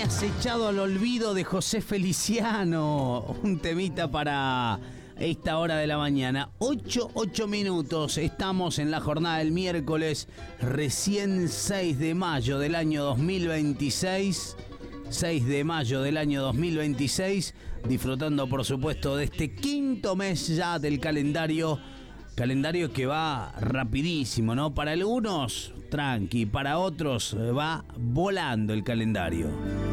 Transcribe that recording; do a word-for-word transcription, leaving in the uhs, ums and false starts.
habías echado al olvido de José Feliciano. Un temita para esta hora de la mañana. Ocho, ocho minutos. Estamos en la jornada del miércoles, recién seis de mayo del año dos mil veintiséis. seis de mayo del año dos mil veintiséis. Disfrutando, por supuesto, de este quinto mes ya del calendario. Calendario que va rapidísimo, ¿no? Para algunos, tranqui. Para otros, va volando el calendario.